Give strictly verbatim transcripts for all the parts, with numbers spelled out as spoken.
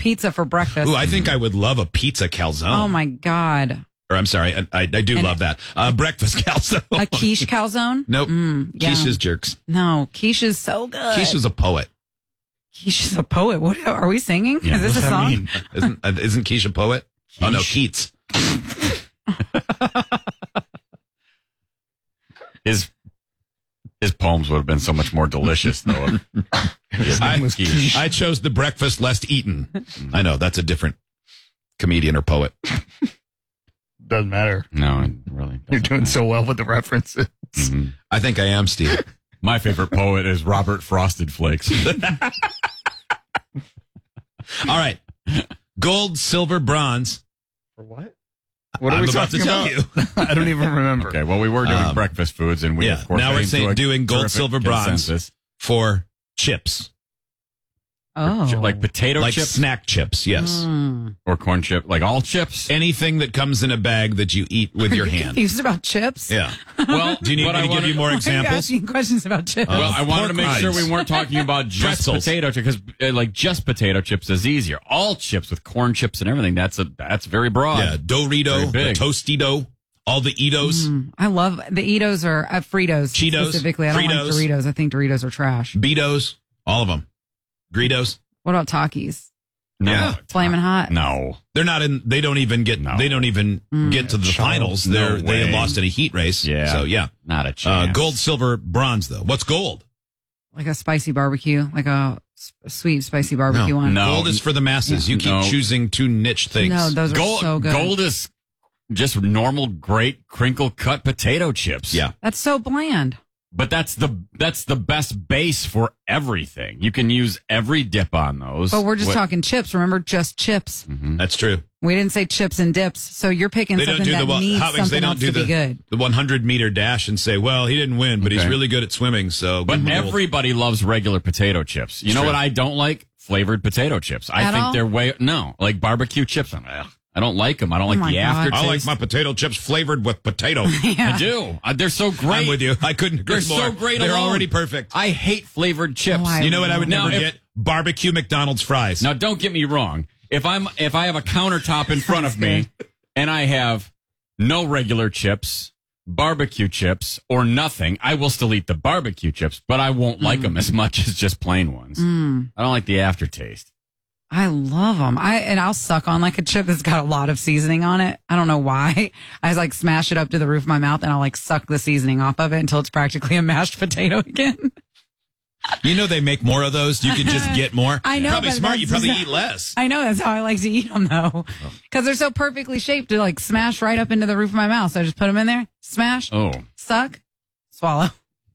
pizza for breakfast. Ooh, I think I would love a pizza calzone. Oh, my God. Or I'm sorry, I, I, I do And love that. Uh, breakfast calzone. A quiche calzone? Nope. Mm, Quiche yeah. is jerks. No, quiche is so good. Quiche is a poet. Quiche is a poet. What are we singing? Yeah, is this a what's that song? mean? Isn't, uh, isn't Quiche a poet? Oh, no, Keats. His his poems would have been so much more delicious, though. I, I chose the breakfast less eaten. I know, that's a different comedian or poet. Doesn't matter. No, it really doesn't You're doing matter. so well with the references. Mhm. I think I am, Steve. My favorite poet is Robert Frosted Flakes. All right. Gold, silver, bronze. For what? What are I'm we about to talking tell about? you. I don't even remember. Okay, well, we were doing Um, breakfast foods, and we, yeah, of course, now we're came to saying a doing gold, terrific silver, bronze. consensus. For chips. Oh. Like potato Like chips snack chips, yes. Mm. or corn chip, like all chips. Anything that comes in a bag that you eat with your hand. Confused about chips? Yeah. Well, Do you need but me I to give wanted- you more Why are you examples? asking questions about chips? Well, I wanted pork to make sure rinds. we weren't talking about just Pretzels. potato chips, because uh, like just potato chips is easier. All chips with corn chips and everything, that's a that's very broad. Yeah, Dorito, Very the big. Tostito, all the Eatos, Mm, I love the Eatos or uh, Fritos. Cheetos, Specifically, I don't Fritos. like Doritos. I think Doritos are trash. Beatos, all of them. Greedos. What about Takis? No, Yeah. Flamin' Hot? No. They're not in. They don't even get. No. They don't even Mm. get to the Chum. finals. No They're they way. lost in a heat race. Yeah. So yeah, Not a uh, chance. gold, silver, bronze though. What's gold? Like a spicy barbecue, like a s- sweet spicy barbecue No. one. No. Gold is for the masses. You keep No. choosing two niche things. No, those are Gold, so good. gold is just normal, great crinkle cut potato chips. Yeah. That's so bland. But that's the that's the best base for everything. You can use every dip on those. But we're just What- talking chips. Remember, just chips. Mhm. That's true. We didn't say chips and dips. So you're picking They don't something do the that well, needs how- something they don't else do to the be good. the one hundred meter dash and say, well, he didn't win, but he's Okay. really good at swimming. So But give him a gold. everybody loves regular potato chips. You It's know true. what I don't like? Flavored potato chips. I At think all? they're way no like barbecue chips. I'm, ugh, I don't like them. I don't like Oh my the God. aftertaste. I like my potato chips flavored with potato. Yeah. I do. Uh, they're so great. I'm with you. I couldn't agree They're more. so great They're alone. already perfect. I hate flavored chips. Oh, I You know what I would Now, never if- get? Barbecue McDonald's fries. Now, don't get me wrong. If I'm if I have a countertop in front of me and I have no regular chips, barbecue chips, or nothing, I will still eat the barbecue chips, but I won't like them as much as just plain ones. Mm, I don't like the aftertaste. I love them. I and I'll suck on like a chip that's got a lot of seasoning on it. I don't know why. I just, like smash it up to the roof of my mouth and I'll like suck the seasoning off of it until it's practically a mashed potato again. You know they make more of those. You can just get more. I know, Probably but smart. You that's probably just- eat less. I know that's how I like to eat them though, because they're so perfectly shaped to like smash right up into the roof of my mouth. So I just put them in there, smash, Oh, suck, swallow.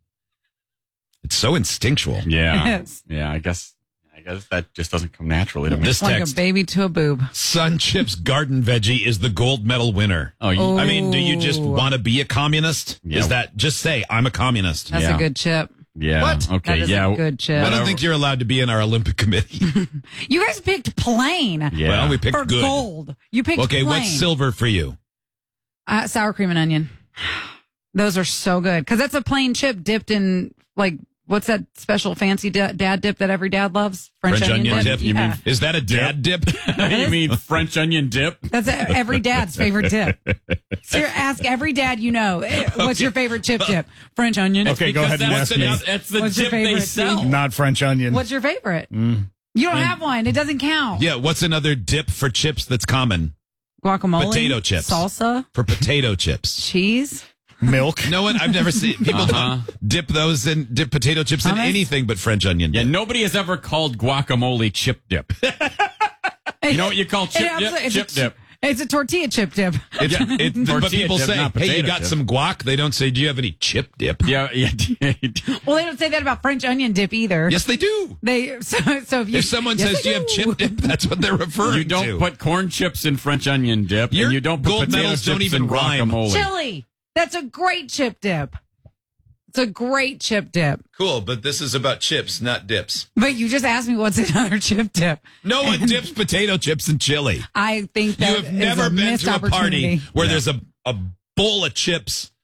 It's so instinctual. yeah. Yes. Yeah, I guess I guess that just doesn't come naturally to me. This Like text, a baby to a boob. Sun Chips Garden Veggie is the gold medal winner. Oh, you, Oh. I mean, do you just Ooh. want to be a communist? Yeah. Is that just say I'm a communist? That's Yeah. a good chip. yeah. What? Okay, That is yeah. a good chip. I don't think you're allowed to be in our Olympic committee. You guys picked plain Yeah. Well, we picked for good. gold. You picked Okay, plain. what's silver for you? Uh, sour cream and onion. Those are so good because that's a plain chip dipped in like what's that special fancy da- dad dip that every dad loves? French onion dip? You Yeah. mean- Is that a dad dip? you mean French onion dip? That's a- every dad's favorite dip. So you ask every dad you know, eh, what's your favorite chip dip? French onion. Okay, go Because ahead and that's, ask me. that's, that's the What's your dip they favorite, sell. Steve? Not French onion. What's your favorite? Mm. You don't have one. It doesn't count. Yeah, what's another dip for chips that's common? Guacamole, Potato chips. salsa, For potato chips. cheese. Milk. No one, I've never seen people Uh-huh. don't dip those in, dip potato chips in Hummus? anything but French onion Yeah, dip. nobody has ever called guacamole chip dip. You know what you call chip It dip? absolutely- Chip it's a- dip. It's a tortilla chip dip. It's, it, but Tortilla people chip, say, not hey, you potato got chip." some guac? They don't say, do you have any chip dip? Yeah, yeah. Well, they don't say that about French onion dip either. Yes, they do. They so so if, you, If someone yes, says, they do you have chip dip? That's what they're referring You don't to. put corn chips in French onion dip, Your and you don't put gold potato medals chips don't even in rhyme. guacamole. chili. That's a great chip dip. It's a great chip dip. Cool, but this is about chips, not dips. But you just asked me what's another chip dip. No one dips potato chips in chili. I think You that have is never a been missed to a party opportunity. where there's a, a bowl of chips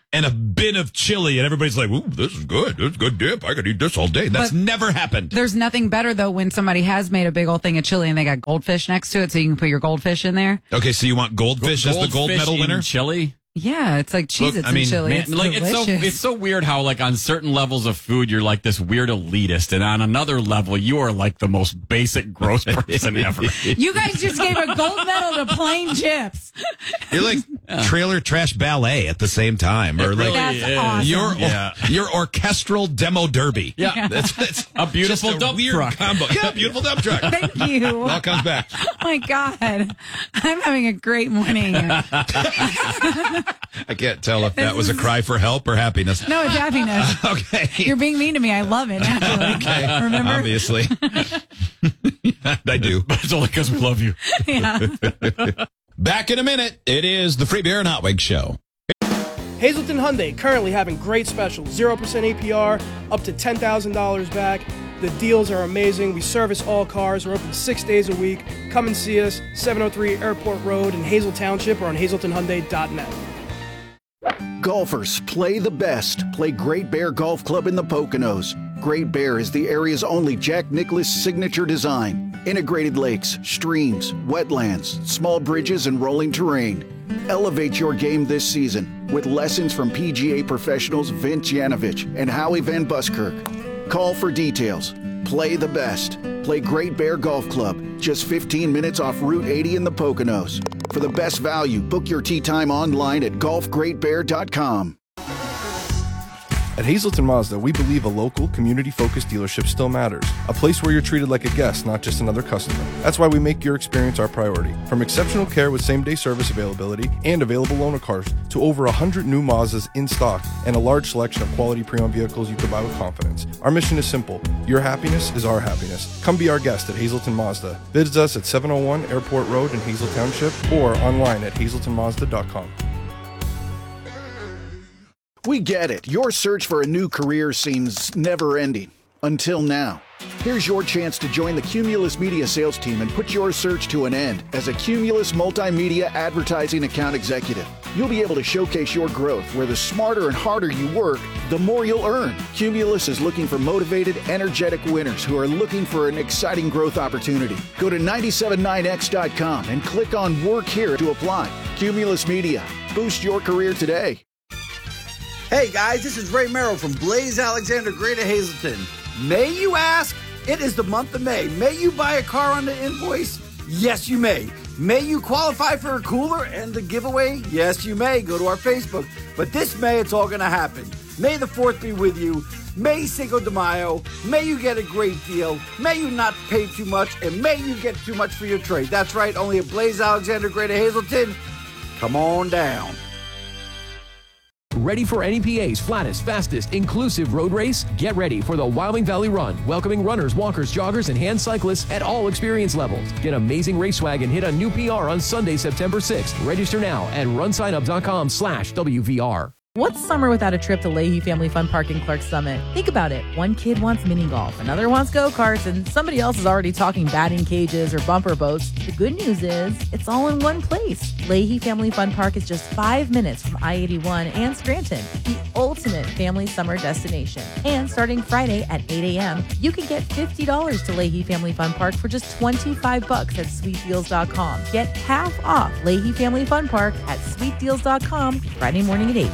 and a bin of chili, and everybody's like, "Ooh, this is good. This is good dip. I could eat this all day." That's But never happened. There's nothing better, though, when somebody has made a big old thing of chili and they got goldfish next to it, so you can put your goldfish in there. Okay, so you want goldfish as the gold Goldfish medal in winner? Chili? Yeah, it's like Cheez-Its Look, I mean, and chili. Man, it's like it's so delicious. it's so weird how like on certain levels of food you're like this weird elitist, and on another level you are like the most basic gross person ever. You guys just gave a gold medal to plain chips. You're like trailer trash ballet at the same time, or like That's is. awesome. your Yeah. your orchestral demo derby. Yeah. that's, that's A beautiful just a dump weird truck. combo. Yeah, beautiful dump truck. Thank you. All comes back. Oh my God. I'm having a great morning. No, I can't tell if that was a cry for help or happiness. it's happiness. Okay. You're being mean to me. I love it, naturally. Okay. Remember? Obviously. I do. But it's only because we love you. Yeah. Back in a minute. It is the Free Beer and Hot Wings Show. Hazleton Hyundai currently having great specials. zero percent A P R, up to ten thousand dollars back. The deals are amazing. We service all cars. We're open six days a week. Come and see us, seven oh three Airport Road in Hazel Township or on hazelton hyundai dot net. Golfers, play the best. Play Great Bear Golf Club in the Poconos. Great Bear is the area's only Jack Nicklaus signature design. Integrated lakes, streams, wetlands, small bridges, and rolling terrain. Elevate your game this season with lessons from P G A professionals Vince Yanovich and Howie Van Buskirk. Call for details. Play the best. Play Great Bear Golf Club, just fifteen minutes off Route eighty in the Poconos. For the best value, book your tee time online at golf great bear dot com. At Hazleton Mazda, we believe a local, community-focused dealership still matters. A place where you're treated like a guest, not just another customer. That's why we make your experience our priority. From exceptional care with same-day service availability and available loaner cars to over one hundred new Mazdas in stock and a large selection of quality pre-owned vehicles you can buy with confidence. Our mission is simple. Your happiness is our happiness. Come be our guest at Hazleton Mazda. Visit us at seven oh one Airport Road in Hazel Township or online at hazelton mazda dot com. We get it. Your search for a new career seems never-ending. Until now. Here's your chance to join the Cumulus Media sales team and put your search to an end as a Cumulus Multimedia Advertising Account Executive. You'll be able to showcase your growth where the smarter and harder you work, the more you'll earn. Cumulus is looking for motivated, energetic winners who are looking for an exciting growth opportunity. Go to nine seven nine x dot com and click on Work Here to apply. Cumulus Media. Boost your career today. Hey guys, this is Ray Merrill from Blaze Alexander Greater Hazleton. May you ask? It is the month of May. May you buy a car on the invoice? Yes, you may. May you qualify for a cooler and the giveaway? Yes, you may. Go to our Facebook. But this May, it's all going to happen. May the fourth be with you. May Cinco de Mayo. May you get a great deal. May you not pay too much. And may you get too much for your trade. That's right, only at Blaze Alexander Greater Hazleton. Come on down. Ready for N E P A's flattest, fastest, inclusive road race? Get ready for the Wyoming Valley Run, welcoming runners, walkers, joggers, and hand cyclists at all experience levels. Get amazing race swag and hit a new P R on Sunday, September sixth. Register now at runsignup.com slash WVR. What's summer without a trip to Leahy Family Fun Park in Clark Summit? Think about it. One kid wants mini golf, another wants go-karts, and somebody else is already talking batting cages or bumper boats. The good news is it's all in one place. Leahy Family Fun Park is just five minutes from I eighty-one and Scranton, the ultimate family summer destination. And starting Friday at eight a.m., you can get fifty dollars to Leahy Family Fun Park for just twenty-five bucks at sweet deals dot com. Get half off Leahy Family Fun Park at sweet deals dot com Friday morning at eight.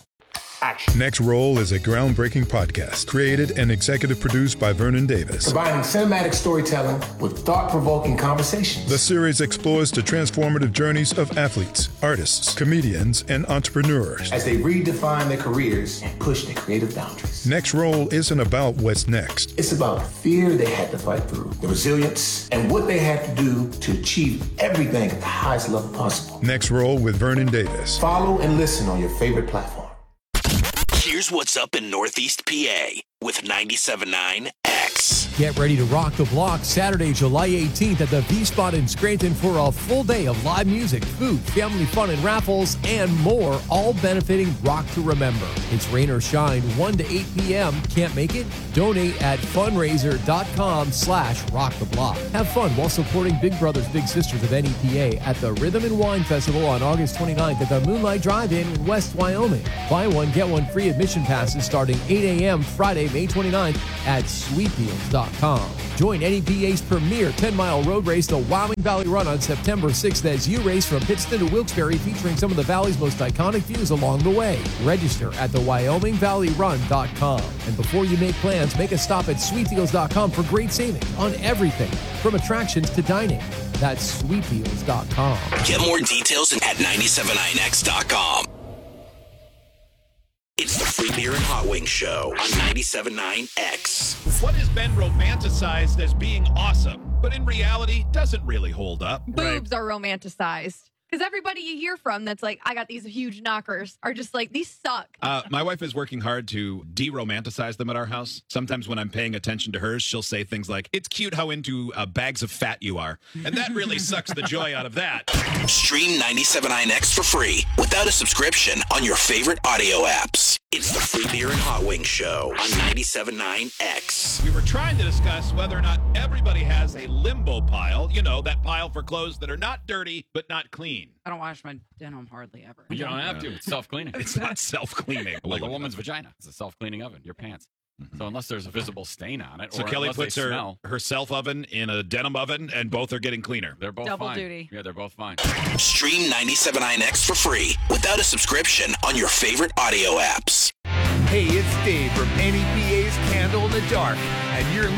Next Roll is a groundbreaking podcast created and executive produced by Vernon Davis. Combining cinematic storytelling with thought-provoking conversations. The series explores the transformative journeys of athletes, artists, comedians, and entrepreneurs as they redefine their careers and push their creative boundaries. Next Roll isn't about what's next. It's about the fear they had to fight through, the resilience, and what they had to do to achieve everything at the highest level possible. Next Roll with Vernon Davis. Follow and listen on your favorite platform. Here's what's up in Northeast P A with ninety-seven point nine X. X. Get ready to rock the block Saturday, July eighteenth at the V-Spot in Scranton for a full day of live music, food, family fun, and raffles, and more, all benefiting Rock to Remember. It's rain or shine, one to eight p.m. Can't make it? Donate at fundraiser.com slash rock the block. Have fun while supporting Big Brothers Big Sisters of N E P A at the Rhythm and Wine Festival on August twenty-ninth at the Moonlight Drive-In in West Wyoming. Buy one, get one free admission passes starting eight a.m. Friday, May twenty-ninth at sweet deals dot com. Join N E P A's premier ten-mile road race, the Wyoming Valley Run, on September sixth as you race from Pittston to Wilkes-Barre, featuring some of the Valley's most iconic views along the way. Register at the wyoming valley run dot com. And before you make plans, make a stop at sweet deals dot com for great savings on everything from attractions to dining. That's sweet deals dot com. Get more details at nine seven nine x dot com. It's the Free Beer and Hot Wings Show on ninety-seven point nine X. What has been romanticized as being awesome, but in reality doesn't really hold up? Boobs are romanticized. Because everybody you hear from that's like, I got these huge knockers, are just like, these suck. Uh, my wife is working hard to de-romanticize them at our house. Sometimes when I'm paying attention to hers, she'll say things like, it's cute how into uh, bags of fat you are. And that really sucks the joy out of that. Stream ninety-seven point nine X for free without a subscription on your favorite audio apps. It's the Free Beer and Hot Wings Show on ninety-seven point nine X. We were trying to discuss whether or not everybody has a limbo pile. You know, that pile for clothes that are not dirty, but not clean. I don't wash my denim hardly ever. You don't have to. It's self-cleaning. It's not self-cleaning. Like a woman's vagina. It's a self-cleaning oven. Your pants. Mm-hmm. So unless there's a visible stain on it, So or Kelly unless puts they her, smell, her self oven in a denim oven, and both are getting cleaner. they're both Double fine. duty. Yeah, they're both fine. Stream ninety-seven point nine X for free without a subscription on your favorite audio apps. Hey, it's Dave from N E P A's Candle in the Dark, and you're